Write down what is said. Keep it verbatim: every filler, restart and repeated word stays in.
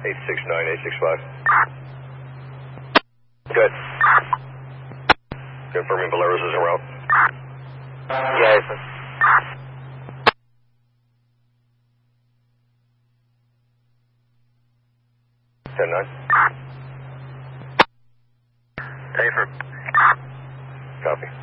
eight six nine, eight six five. Good. Confirming Boleros is en route. Yeah, sir. ten nine. Safer. Copy.